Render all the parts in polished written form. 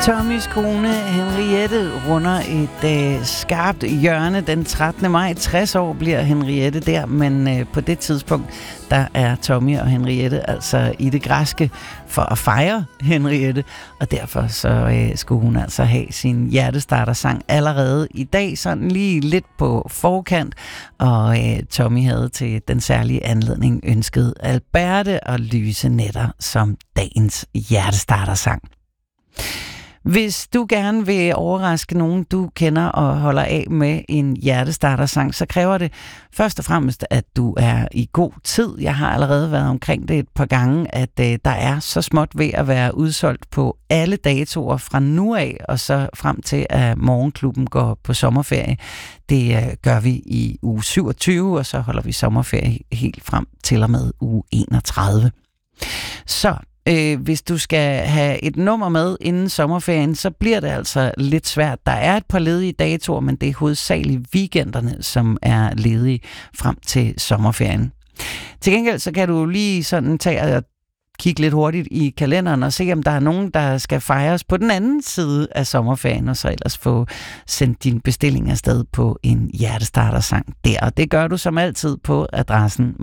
Tommys kone Henriette runder et skarpt hjørne den 13. maj. 60 år bliver Henriette der, men på det tidspunkt, der er Tommy og Henriette altså i det græske for at fejre Henriette, og derfor så skulle hun altså have sin hjertestartersang allerede i dag, sådan lige lidt på forkant, og Tommy havde til den særlige anledning ønsket Alberte og Lyse Nætter som dagens hjertestartersang. Hvis du gerne vil overraske nogen, du kender og holder af med en hjertestartersang, så kræver det først og fremmest, at du er i god tid. Jeg har allerede været omkring det et par gange, at der er så småt ved at være udsolgt på alle datoer fra nu af, og så frem til, at Morgenklubben går på sommerferie. Det gør vi i uge 27, og så holder vi sommerferie helt frem til og med uge 31. Så hvis du skal have et nummer med inden sommerferien, så bliver det altså lidt svært. Der er et par ledige datoer, men det er hovedsageligt weekenderne, som er ledige frem til sommerferien. Til gengæld så kan du lige sådan tage og kigge lidt hurtigt i kalenderen og se, om der er nogen, der skal fejres på den anden side af sommerferien, og så ellers få sendt din bestilling afsted på en hjertestartersang der. Og det gør du som altid på adressen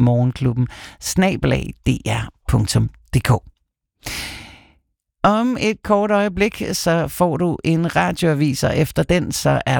morgenklubben@dr.dk. Om et kort øjeblik, så får du en radioavis, og efter den, så er